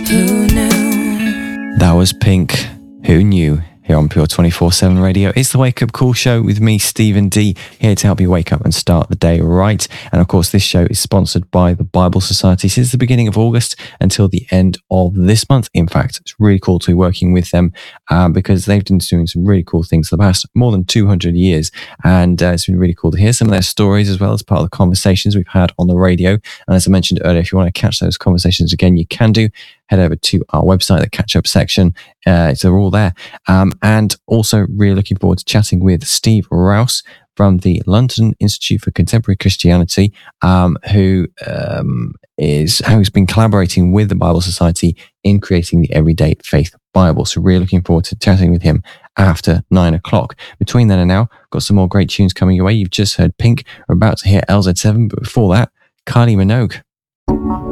Who knew? That was Pink. Who knew? Here on Pure 24/7 Radio. It's the Wake Up Call Show with me, Stephen D, here to help you wake up and start the day right. And of course, this show is sponsored by the Bible Society since the beginning of August until the end of this month. In fact, it's really cool to be working with them because they've been doing some really cool things for the past more than 200 years. And it's been really cool to hear some of their stories as well as part of the conversations we've had on the radio. And as I mentioned earlier, if you want to catch those conversations again, you can do. Head over to our website, the catch-up section. So they're all there. And also really looking forward to chatting with Steve Rouse from the London Institute for Contemporary Christianity, who's been collaborating with the Bible Society in creating the Everyday Faith Bible. So really looking forward to chatting with him after 9 o'clock. Between then and now, got some more great tunes coming your way. You've just heard Pink. We're about to hear LZ7, but before that, Kylie Minogue.